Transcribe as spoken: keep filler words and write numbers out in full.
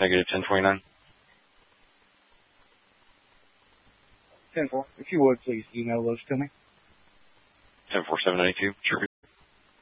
Negative ten twenty-nine. ten four. If you would, please email those to me. ten four seven ninety-two. Sure.